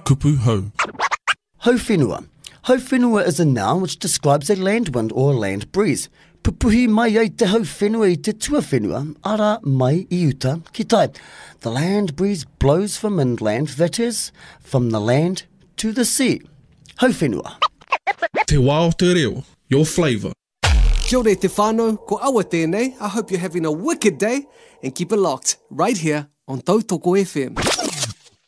kupu hau. Hauwhenua. Hauwhenua is a noun which describes a land wind or land breeze. Pupuhi mai ai te hauwhenua I te tuawhenua, ara mai I uta ki tai. The land breeze blows from inland, that is, from the land to the sea. Hauwhenua. Te wā o te reo, your flavour. Kia ora te whānau, ko awa tēnei. I hope you're having a wicked day and keep it locked right here on Tautoko FM.